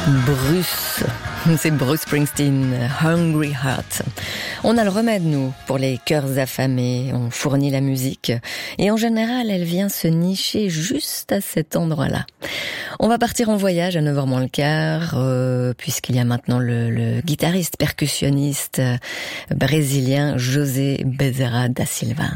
Bruce, c'est Bruce Springsteen, Hungry Heart. On a le remède, nous, pour les cœurs affamés. On fournit la musique. Et en général, elle vient se nicher juste à cet endroit-là. On va partir en voyage à 9h moins le quart, puisqu'il y a maintenant le guitariste percussionniste brésilien José Bezerra da Silva.